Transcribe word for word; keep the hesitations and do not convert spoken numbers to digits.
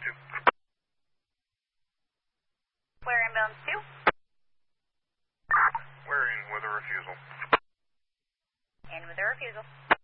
two. Where ambulance two? We're in with a refusal. In with a refusal.